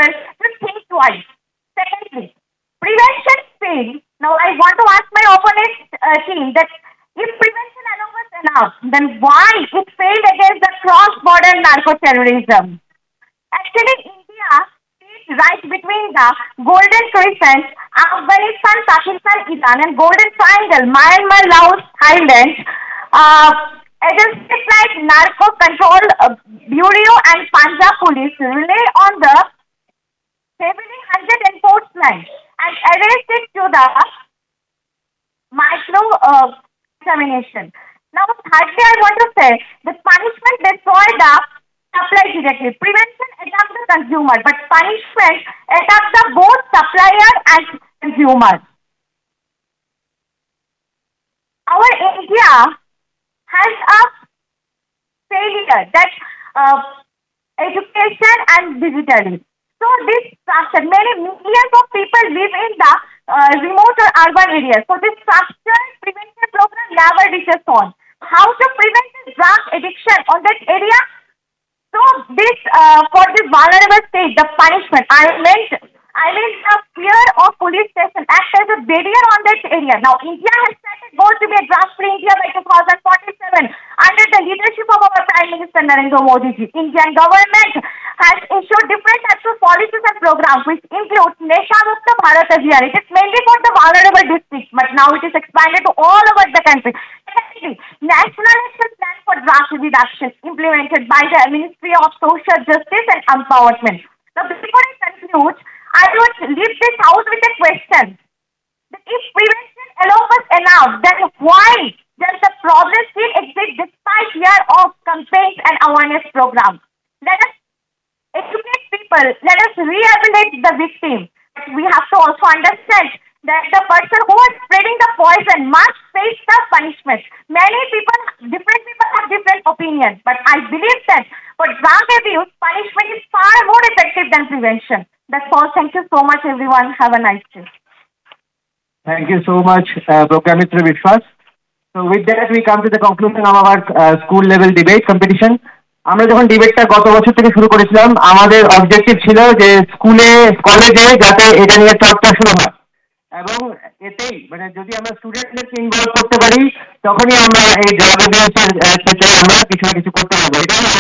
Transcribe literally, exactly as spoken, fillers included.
well to think twice. Secondly, prevention failed. Now I want to ask my opponent uh, team that if prevention alone was enough, then why it failed against the cross-border narco-terrorism? Actually, India sits right between the Golden Crescent, Afghanistan, Pakistan, Iran, and Golden Triangle, Myanmar, Laos, Thailand. Uh, Agencies like Narco Control uh, Bureau and Punjab Police rely on the heavily hunted enforcement and arrested to the micro uh, examination. Now, thirdly, I want to say that punishment destroy the supply directly. Prevention attacks the consumer, but punishment attacks the both supplier and consumer. Our India has a failure that uh, education and digitally. So this structure, many millions of people live in the uh, remote or urban areas. So this structured prevention program never reaches on. How to prevent drug addiction on that area? So this uh, for this vulnerable state, the punishment I meant. I mean, the fear of police station acts as a barrier on that area. Now, India has set a goal to be a drug-free India by twenty forty-seven under the leadership of our Prime Minister Narendra Modi ji. Indian government has issued different types of policies and programs which include Nesha Mukta Bharat Abhiyan. It is mainly for the vulnerable districts, but now it is expanded to all over the country. Secondly, National Action Plan for Drug Reduction implemented by the Ministry of Social Justice and Empowerment. Now, before I conclude, I would leave this out with a question. That if prevention alone was enough, then why does the problem still exist despite years of campaigns and awareness programs? Let us educate people. Let us rehabilitate the victim. But we have to also understand that the person who is spreading the poison must face the punishment. Many people, different people have different opinions. But I believe that for drug abuse, punishment is far more effective than prevention. That's all. Thank you so much, everyone. Have a nice day. Thank you so much, uh, Programitra Vishwas. So with that, we come to the conclusion of our uh, school level debate competition. আমরা যখন ডিবেটটা গত বছর থেকে শুরু করেছিলাম, আমাদের objective ছিল যে স্কুলে কলেজে যাতে এটা নিয়ে চর্চা শুরু হয় এবং এতেই মানে যদি আমরা স্টুডেন্টদেরকে ইনভলভ করতে পারি তখনই আমরা এই ড্রাগ অ্যাবিউজের ক্ষেত্রে আমরা কিছু না কিছু করতে পারবো। এটা